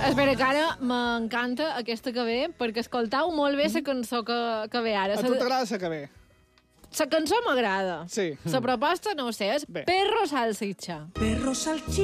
Espera, que ara m'encanta aquesta que ve, perquè escoltau molt bé la cançó que ve ara. A tu t'agrada la que ve? La cançó m'agrada. Sí. La proposta, no ho sé, és Bé. Perro Salsitxa. Perro salchicha.